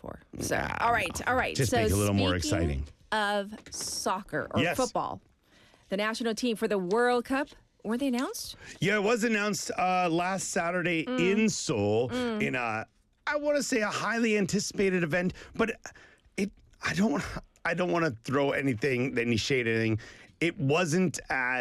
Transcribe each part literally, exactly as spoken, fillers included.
for. So, nah, all right, no. all right. Just so make it a little more exciting. Of soccer or yes. football, the national team for the World Cup, were they announced? Yeah, it was announced uh, last Saturday mm. in Seoul mm. in a, I want to say a highly anticipated event, but it, I don't, I don't want to throw anything, any shade, anything. It wasn't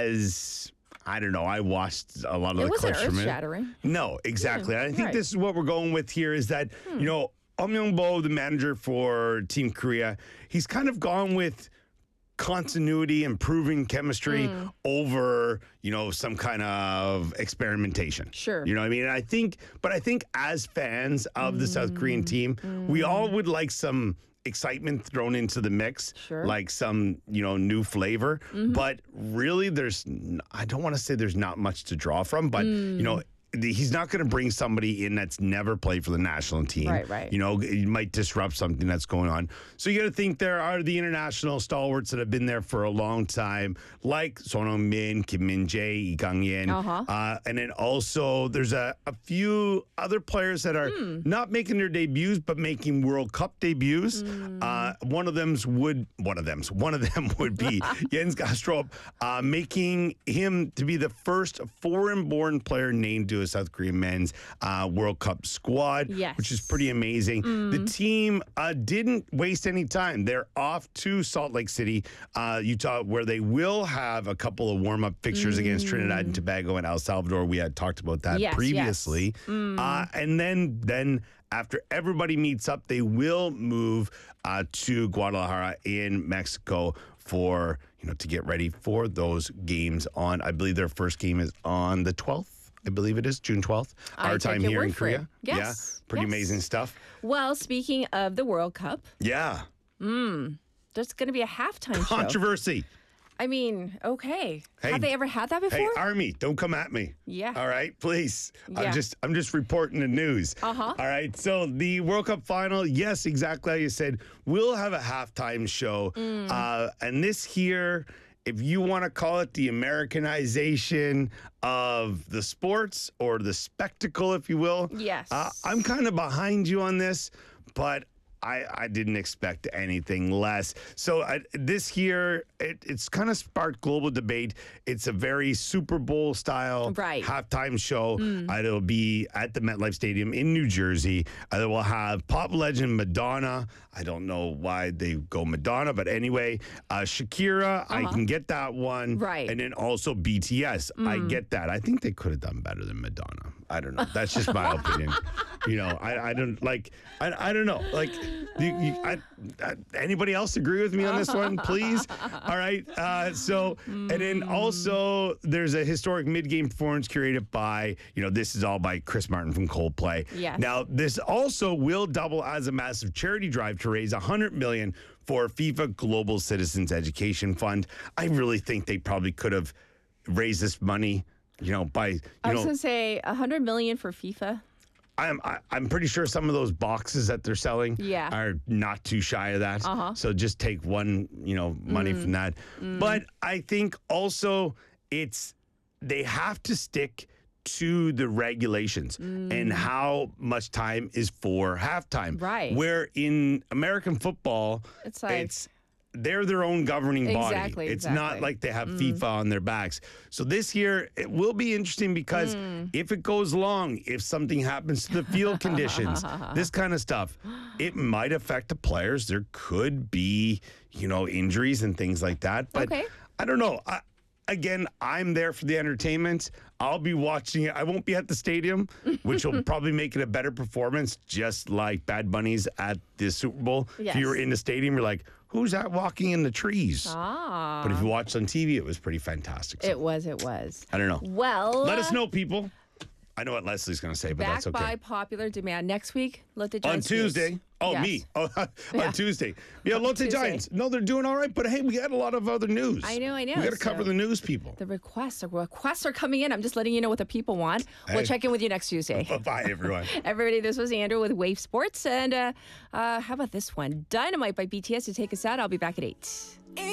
as, I don't know. I watched a lot of it the clips from it. It wasn't earth-shattering. No, exactly. Yeah, I think right. this is what we're going with here is that, hmm. you know, Um Young-bo, the manager for Team Korea, he's kind of gone with continuity, improving chemistry mm. over, you know, some kind of experimentation. Sure. You know what I mean? And I think, but I think as fans of mm. the South Korean team, mm. we all would like some excitement thrown into the mix, sure. like some, you know, new flavor. Mm-hmm. But really, there's, I don't want to say there's not much to draw from, but, mm. you know, he's not going to bring somebody in that's never played for the national team. Right, right. You know, it might disrupt something that's going on. So you got to think there are the international stalwarts that have been there for a long time, like Son Heung-min, Kim Min-jae, Lee Kang-yen. Uh-huh. Uh, and then also there's a, a few other players that are hmm. not making their debuts, but making World Cup debuts. Mm. Uh, one of them's would, one of them's, one of them would be Jens Gastrup, uh, making him to be the first foreign-born player named to a South Korean men's uh, World Cup squad, yes. which is pretty amazing. Mm. The team uh, didn't waste any time. They're off to Salt Lake City, uh, Utah, where they will have a couple of warm-up fixtures mm. against Trinidad and Tobago and El Salvador. We had talked about that yes, previously. Yes. Mm. Uh, and then, then after everybody meets up, they will move uh, to Guadalajara in Mexico for, you know, to get ready for those games on, I believe their first game is on the twelfth. I believe it is June twelfth, I our time here in Korea. Yes. Yeah, pretty yes. amazing stuff. Well, speaking of the World Cup. Yeah. Mm, there's going to be a halftime show. Controversy. I mean, okay. Hey, Have they ever had that before? Hey, Army, don't come at me. Yeah. All right, please. Yeah. I'm just I'm just reporting the news. Uh-huh. All right. So the World Cup final, yes, exactly how you said, we'll have a halftime show. Mm. Uh, and this here, if you want to call it the Americanization of the sports or the spectacle, if you will. Yes. Uh, I'm kind of behind you on this, but I, I didn't expect anything less. So uh, this here, it, it's kind of sparked global debate. It's a very Super Bowl style right. halftime show. Mm. Uh, it'll be at the MetLife Stadium in New Jersey. Uh, we'll have pop legend Madonna. I don't know why they go Madonna, but anyway, uh, Shakira, uh-huh. I can get that one. Right. And then also B T S. Mm. I get that. I think they could have done better than Madonna. I don't know. That's just my opinion. You know, I, I don't like, I, I don't know. Like, you, you, I, I, anybody else agree with me on this one, please? All right. Uh, so, and then also there's a historic mid-game performance curated by, you know, this is all by Chris Martin from Coldplay. Yes. Now, this also will double as a massive charity drive to raise one hundred million dollars for FIFA Global Citizens Education Fund. I really think they probably could have raised this money, you know, by, you I was know, going to say one hundred million dollars for FIFA. I'm I, I'm pretty sure some of those boxes that they're selling yeah. are not too shy of that. Uh-huh. So just take one, you know, money mm. from that. Mm. But I think also it's they have to stick to the regulations mm. and how much time is for halftime. Right. Where in American football, it's like it's they're their own governing body. Exactly, it's exactly. not like they have mm. FIFA on their backs. So this year, it will be interesting because mm. if it goes long, if something happens to the field conditions, this kind of stuff, it might affect the players. There could be, you know, injuries and things like that. But okay. I don't know. I, Again, I'm there for the entertainment. I'll be watching it. I won't be at the stadium, which will probably make it a better performance, just like Bad Bunny's at the Super Bowl. Yes. If you were in the stadium, you're like, who's that walking in the trees? Ah. But if you watched on T V, it was pretty fantastic. So, it was, it was. I don't know. Well. Let us know, people. I know what Leslie's going to say, but back that's okay. by popular demand. Next week, Lotte Giants. On Tuesday. News. Oh, yes. me. Oh, on yeah. Tuesday. Yeah, Lotte Tuesday. Giants. No, they're doing all right, but hey, we got a lot of other news. I know, I know. We got to so cover the news, people. The requests, the requests are coming in. I'm just letting you know what the people want. Hey. We'll check in with you next Tuesday. Bye, everyone. Everybody, this was Andrew with Wave Sports. And uh, uh, how about this one? Dynamite by B T S to take us out. I'll be back at eight.